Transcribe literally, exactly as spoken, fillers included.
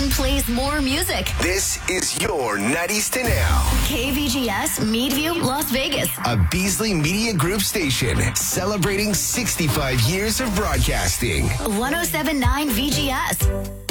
and plays more music. This is your nineties to now. K V G S, Meadview, Las Vegas. A Beasley Media Group station celebrating sixty-five years of broadcasting. one oh seven point nine V G S.